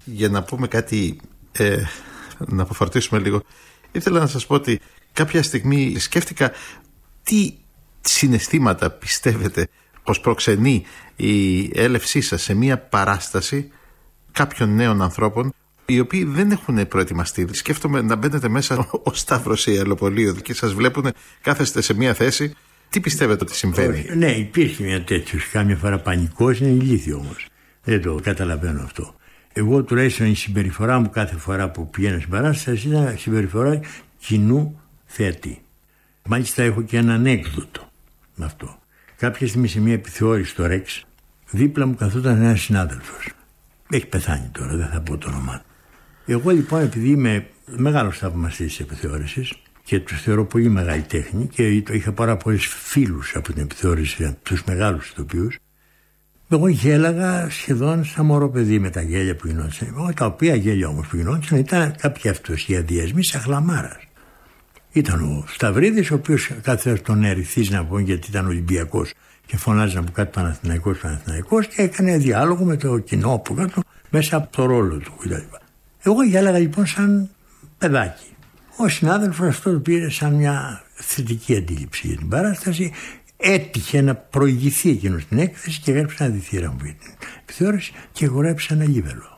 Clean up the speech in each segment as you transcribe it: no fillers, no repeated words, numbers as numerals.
Για να πούμε κάτι, να αποφορτήσουμε λίγο, ήθελα να σας πω ότι κάποια στιγμή σκέφτηκα τι συναισθήματα πιστεύετε πως προξενεί η έλευσή σας σε μια παράσταση κάποιων νέων ανθρώπων οι οποίοι δεν έχουν προετοιμαστεί. Σκέφτομαι να μπαίνετε μέσα ο Σταύρος ή Αλλοπολείο και σας βλέπουν, κάθεστε σε μια θέση. Τι πιστεύετε ότι συμβαίνει? Ναι, υπήρχε μια τέτοιο. Κάμια φορά πανικός, είναι ηλίθιο όμως. Δεν το καταλαβαίνω αυτό. Εγώ τουλάχιστον η συμπεριφορά μου κάθε φορά που πηγαίνω στην παράσταση ήταν συμπεριφορά κοινού θεατή. Μάλιστα έχω και ένα ανέκδοτο με αυτό. Κάποια στιγμή σε μια επιθεώρηση στο Ρεξ, δίπλα μου καθόταν ένας συνάδελφος. Έχει πεθάνει τώρα, δεν θα πω το όνομά του. Εγώ λοιπόν, επειδή είμαι μεγάλος θαυμαστής της επιθεώρησης και τους θεωρώ πολύ μεγάλη τέχνη και είχα πάρα πολλούς φίλους από την επιθεώρηση, τους μεγάλους ηθοποιούς, εγώ γέλαγα σχεδόν σαν μωρό παιδί με τα γέλια που γινόντουσαν. Τα οποία γέλια όμως που γινόντουσαν ήταν κάποιοι αυτοσχεδιασμοί σαν χλαμάρας. Ήταν ο Σταυρίδης, ο οποίος κάθε τον ερηθίζει να πω, γιατί ήταν Ολυμπιακός και φωνάζει από κάτω Παναθηναϊκός και έκανε διάλογο με το κοινό από κάτω μέσα από το ρόλο του κτλ. Εγώ γέλαγα λοιπόν σαν παιδάκι. Ο συνάδελφος αυτό το πήρε σαν μια θετική αντίληψη για την παράσταση. Έτυχε να προηγηθεί εκείνο στην έκθεση και έγραψε ένα διθύραμβο για την επιθεώρηση και εγώ έγραψα ένα λίβελο.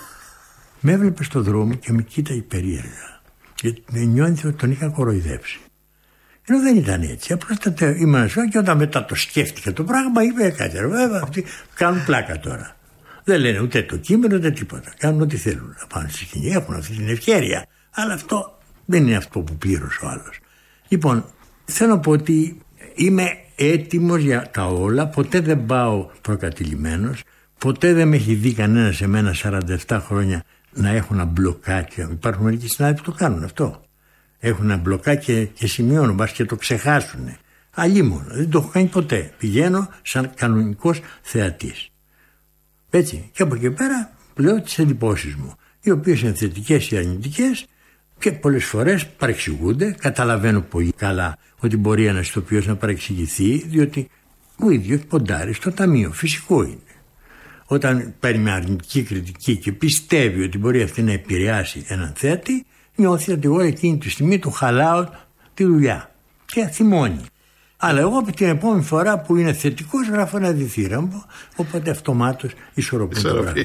Με έβλεπε στο δρόμο και με κοίταγε περίεργα. Γιατί νιώθει ότι τον είχα κοροϊδέψει. Ενώ δεν ήταν έτσι. Απλώς ήμουν σου και όταν μετά το σκέφτηκα το πράγμα, είπε κάτι. Βέβαια, αυτοί κάνουν πλάκα τώρα. Δεν λένε ούτε το κείμενο ούτε τίποτα. Κάνουν ό,τι θέλουν να πάνε στη σκηνή. Έχουν αυτή την ευκαιρία. Αλλά αυτό δεν είναι αυτό που πλήρωσε ο άλλος. Λοιπόν, θέλω να πω ότι είμαι έτοιμος για τα όλα. Ποτέ δεν πάω προκατηλημένος. Ποτέ δεν με έχει δει κανένα σε μένα 47 χρόνια να έχω ένα μπλοκάκι. Υπάρχουν μερικοί συνάδελφοι που το κάνουν αυτό. Έχουν ένα μπλοκάκι και σημειώνουν, μπας και το ξεχάσουν. Αλλήμον, δεν το έχω κάνει ποτέ. Πηγαίνω σαν κανονικός θεατής. Έτσι, και από εκεί πέρα λέω τις εντυπώσεις μου, οι οποίες είναι θετικές ή αρνητικές και πολλές φορές παρεξηγούνται. Καταλαβαίνω πολύ καλά ότι μπορεί ένας ηθοποιός να παρεξηγηθεί, διότι ο ίδιος ποντάρει στο ταμείο. Φυσικό είναι. Όταν παίρνει μια αρνητική κριτική και πιστεύει ότι μπορεί αυτή να επηρεάσει έναν θέατη, νιώθει ότι εγώ εκείνη τη στιγμή του χαλάω τη δουλειά και θυμώνει. Αλλά εγώ από την επόμενη φορά που είναι θετικός γράφω ένα διθύραμβο, οπότε αυτομάτως ισορροπούν το πράγμα.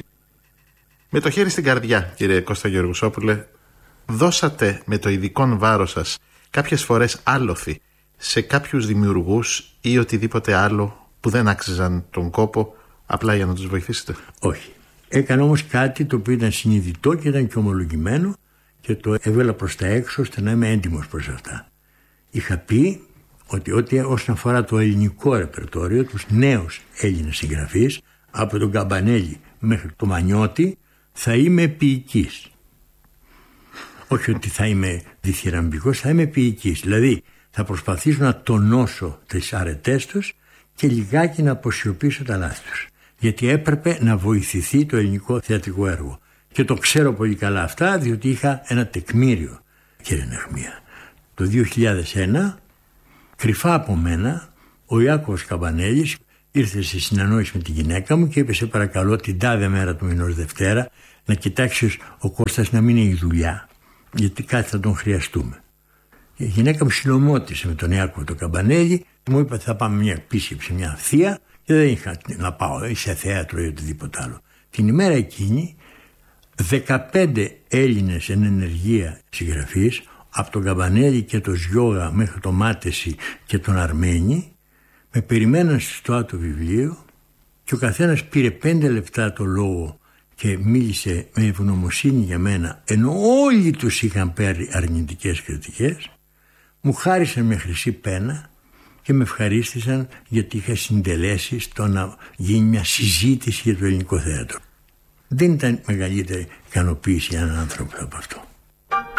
Με το χέρι στην καρδιά, κύριε Κώστα Γεωργουσόπουλε, δώσατε με το ειδικό βάρος σας κάποιες φορές άλοθη σε κάποιους δημιουργούς ή οτιδήποτε άλλο που δεν άξιζαν τον κόπο, απλά για να τους βοηθήσετε? Όχι. Έκανα όμως κάτι το οποίο ήταν συνειδητό και ήταν και ομολογημένο και το έβγαλα προς τα έξω ώστε να είμαι έντιμος προς αυτά. Είχα πει ότι όσον αφορά το ελληνικό ρεπερτόριο, τους νέους Έλληνες συγγραφείς, από τον Καμπανέλη μέχρι το Μανιώτη, θα είμαι ποιητής. Όχι ότι θα είμαι διθυραμβικός, θα είμαι ποιητής. Δηλαδή θα προσπαθήσω να τονώσω τις αρετές τους και λιγάκι να αποσιωπήσω τα λάθη τους. Γιατί έπρεπε να βοηθηθεί το ελληνικό θεατρικό έργο. Και το ξέρω πολύ καλά αυτά, διότι είχα ένα τεκμήριο, κύριε Νεχμία. Το 2001, κρυφά από μένα, ο Ιάκωβος Καμπανέλης ήρθε σε συναννόηση με τη γυναίκα μου και είπε: σε παρακαλώ, την τάδε μέρα του μηνός Δευτέρα, να κοιτάξεις ο Κώστας να μην είναι η δουλειά, γιατί κάτι θα τον χρειαστούμε. Η γυναίκα μου συνομώτησε με τον Ιάκωβο τον Καμπανέλη, μου είπε: θα πάμε μια επίσκεψη, μια θεία, και δεν είχα να πάω ή σε θέατρο ή οτιδήποτε άλλο. Την ημέρα εκείνη, 15 Έλληνες εν ενεργεία συγγραφείς, από τον Καμπανέλη και τον Σιώγα μέχρι τον Μάτεση και τον Αρμένη, με περιμέναν στο άτο βιβλίο και ο καθένας πήρε 5 λεπτά το λόγο και μίλησε με ευγνωμοσύνη για μένα, ενώ όλοι τους είχαν πάρει αρνητικές κριτικές. Μου χάρισαν με χρυσή πένα και με ευχαρίστησαν γιατί είχα συντελέσει στο να γίνει μια συζήτηση για το ελληνικό θέατρο. Δεν ήταν μεγαλύτερη ικανοποίηση για έναν άνθρωπο από αυτό.